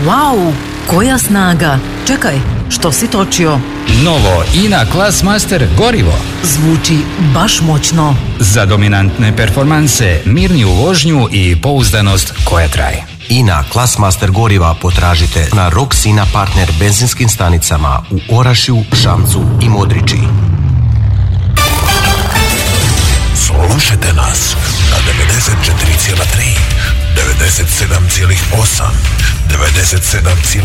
Wow, koja snaga! Čekaj, što si točio? Novo INA Classmaster gorivo. Zvuči baš moćno. Za dominantne performanse, mirniju vožnju i pouzdanost koja traje. INA Classmaster goriva potražite na Rox INA partner benzinskim stanicama u Orašju, Šamcu i Modriči. Slušajte nas na 94,3, 97,8, 97,9